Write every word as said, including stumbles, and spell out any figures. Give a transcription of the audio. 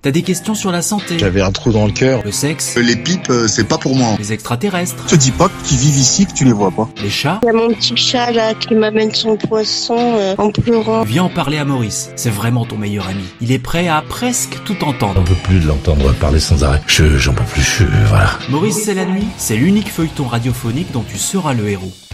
T'as des questions sur la santé, J'avais un trou dans le cœur. le sexe, Les pipes, euh, c'est pas pour moi. les extraterrestres, Te dis pas qu'ils vivent ici, que tu les vois pas. les chats. Il y a mon petit chat là qui m'amène son poisson euh, en pleurant. Viens en parler à Maurice, c'est vraiment ton meilleur ami. Il est prêt à presque tout entendre. J'en peux plus de l'entendre parler sans arrêt. Je, j'en peux plus, je, voilà. Maurice c'est la nuit, c'est l'unique feuilleton radiophonique dont tu seras le héros.